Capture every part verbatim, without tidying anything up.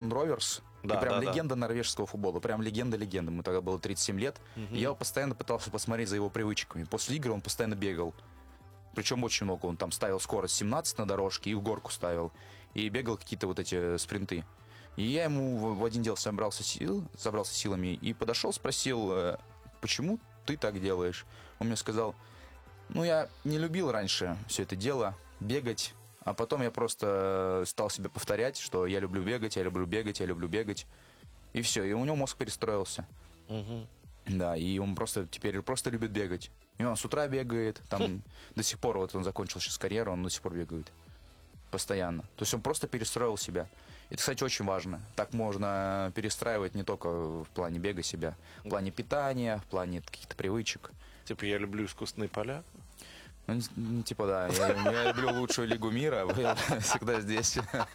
Лондон Роверс. Да, и прям да, легенда да. норвежского футбола. Прям легенда-легенда. Ему тогда было тридцать семь лет. Угу. И я его постоянно пытался посмотреть за его привычками. После игры он постоянно бегал. Причем очень много. Он там ставил скорость семнадцать на дорожке и в горку ставил. И бегал какие-то вот эти спринты. И я ему в один день собрался, сил, собрался силами и подошел, спросил, почему ты так делаешь? Он мне сказал, ну, я не любил раньше все это дело, бегать. А потом я просто стал себе повторять, что я люблю бегать, я люблю бегать, я люблю бегать. И все, и у него мозг перестроился. Угу. Да, и он просто теперь просто любит бегать. И он с утра бегает, там до сих пор, вот он закончил сейчас карьеру, он до сих пор бегает. Постоянно. То есть он просто перестроил себя. Это, кстати, очень важно. Так можно перестраивать не только в плане бега себя, в плане питания, в плане каких-то привычек. Типа я люблю искусственные поля? Ну, типа, да, я, я люблю лучшую лигу мира, я всегда здесь.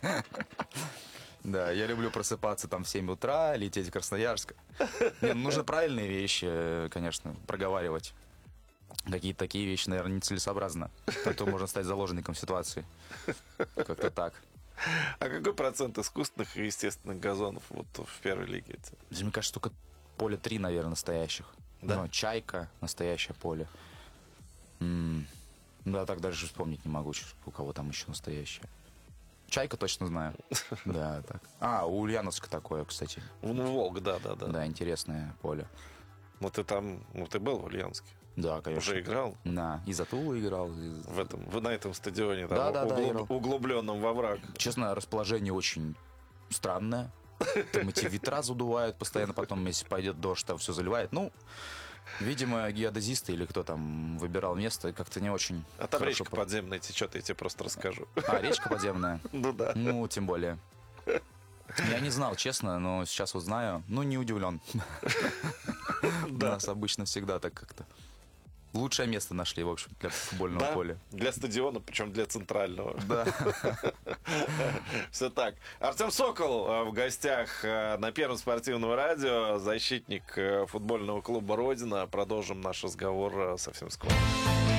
Да, я люблю просыпаться там в семь утра, лететь в Красноярск. Не, ну, нужно правильные вещи, конечно, проговаривать. Какие-то такие вещи, наверное, нецелесообразно. А то можно стать заложником ситуации. Как-то так. А какой процент искусственных и естественных газонов вот в первой лиге? Мне кажется, только поле три, наверное, настоящих. Да? Ну, Чайка, настоящее поле. М-м. Да, так даже вспомнить не могу, у кого там еще настоящее. Чайка точно знаю. Да, так. А, у Ульяновска такое, кстати. Ну, Волк, да, да, да. Да, интересное поле. Ну, ты там, ну, ты был в Ульяновске? Да, конечно. Уже играл? Да, и за Тулу играл. И... В этом, на этом стадионе, да, там, да, углуб... да, углубленном во враг. Честно, расположение очень странное. Там эти ветра задувают постоянно, потом, если пойдет дождь, там все заливает. Ну, видимо, геодезисты или кто там выбирал место, как-то не очень. А там речка по... подземная течет, я тебе просто расскажу. А, речка подземная? Ну да. Ну, тем более. Я не знал, честно, но сейчас вот знаю. Ну, не удивлен. У нас обычно всегда так как-то. Лучшее место нашли, в общем, для футбольного да, поля. Для стадиона, причем для центрального. Да. Все так. Артем Сокол в гостях на Первом спортивном радио, защитник футбольного клуба «Родина». Продолжим наш разговор совсем скоро.